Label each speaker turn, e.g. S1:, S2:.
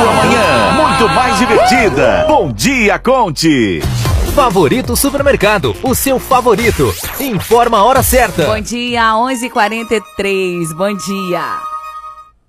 S1: Sua manhã, muito mais divertida. Bom dia, Conte.
S2: Favorito Supermercado, o seu favorito. Informa a hora certa.
S3: Bom dia, 11h43. Bom dia.